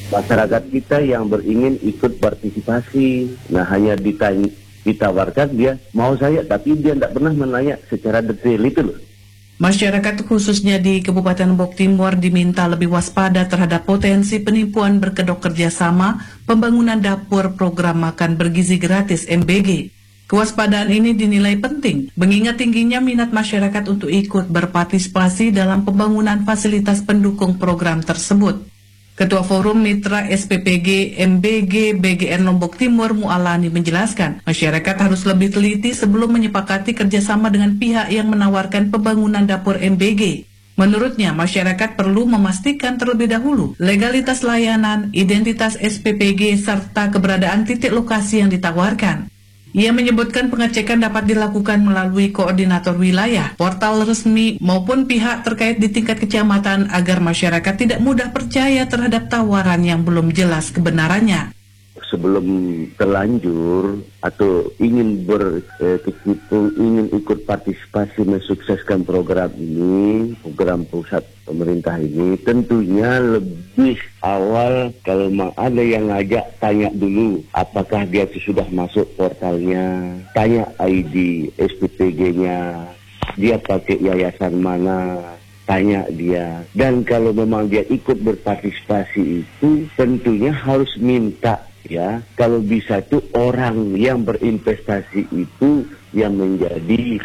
masyarakat kita yang beringin ikut partisipasi. Nah, hanya ditawarkan dia mau saya, tapi dia tidak pernah menanya secara detail itu loh. Masyarakat khususnya di Kabupaten Lombok Timur diminta lebih waspada terhadap potensi penipuan berkedok kerjasama pembangunan dapur program makan bergizi gratis MBG. Kewaspadaan ini dinilai penting, mengingat tingginya minat masyarakat untuk ikut berpartisipasi dalam pembangunan fasilitas pendukung program tersebut. Ketua Forum Mitra SPPG MBG BGN Lombok Timur Mualani menjelaskan, masyarakat harus lebih teliti sebelum menyepakati kerjasama dengan pihak yang menawarkan pembangunan dapur MBG. Menurutnya, masyarakat perlu memastikan terlebih dahulu legalitas layanan, identitas SPPG, serta keberadaan titik lokasi yang ditawarkan. Ia menyebutkan pengecekan dapat dilakukan melalui koordinator wilayah, portal resmi, maupun pihak terkait di tingkat kecamatan agar masyarakat tidak mudah percaya terhadap tawaran yang belum jelas kebenarannya. Sebelum terlanjur atau ingin berkecimpung, ingin ikut partisipasi mensukseskan program ini, program pusat pemerintah ini, tentunya lebih awal kalau ada yang ngajak, tanya dulu apakah dia sudah masuk portalnya, tanya ID SPPG-nya, dia pakai yayasan mana, tanya dia. Dan kalau memang dia ikut berpartisipasi itu tentunya harus minta, ya, kalau bisa tuh orang yang berinvestasi itu yang menjadi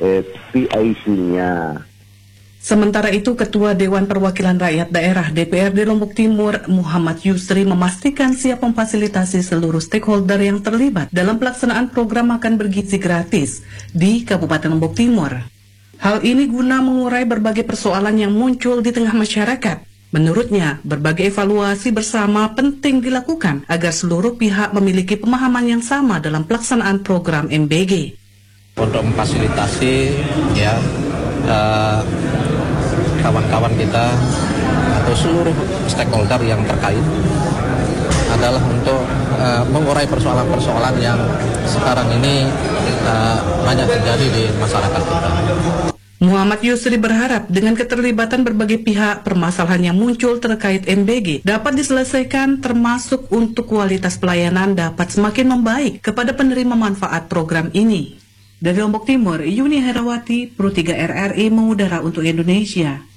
PIC-nya. Sementara itu, Ketua Dewan Perwakilan Rakyat Daerah DPRD Lombok Timur Muhammad Yusri memastikan siap memfasilitasi seluruh stakeholder yang terlibat dalam pelaksanaan program makan bergizi gratis di Kabupaten Lombok Timur. Hal ini guna mengurai berbagai persoalan yang muncul di tengah masyarakat. Menurutnya, berbagai evaluasi bersama penting dilakukan agar seluruh pihak memiliki pemahaman yang sama dalam pelaksanaan program MBG. Untuk memfasilitasi kawan-kawan kita atau seluruh stakeholder yang terkait adalah untuk mengurai persoalan-persoalan yang sekarang ini banyak terjadi di masyarakat kita. Muhammad Yusri berharap dengan keterlibatan berbagai pihak, permasalahan yang muncul terkait MBG dapat diselesaikan, termasuk untuk kualitas pelayanan dapat semakin membaik kepada penerima manfaat program ini. Dari Lombok Timur, Yuni Herawati, Pro 3 RRI mengudara untuk Indonesia.